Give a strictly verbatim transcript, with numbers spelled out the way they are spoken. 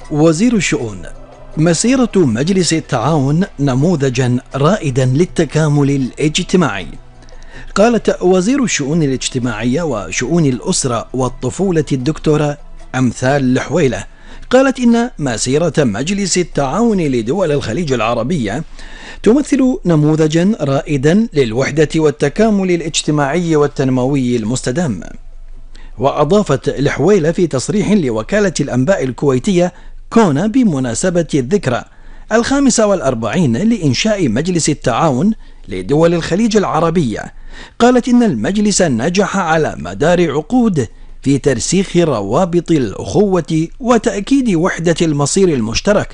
وزير الشؤون: مسيرة مجلس التعاون نموذجا رائدا للتكامل الاجتماعي. قالت وزير الشؤون الاجتماعية وشؤون الأسرة والطفولة الدكتورة أمثال الحويلة قالت إن مسيرة مجلس التعاون لدول الخليج العربية تمثل نموذجا رائدا للوحدة والتكامل الاجتماعي والتنموي المستدام. وأضافت الحويلة في تصريح لوكالة الأنباء الكويتية كونا بمناسبة الذكرى الخامسة والأربعين لإنشاء مجلس التعاون لدول الخليج العربية، قالت إن المجلس نجح على مدار عقود في ترسيخ روابط الأخوة وتأكيد وحدة المصير المشترك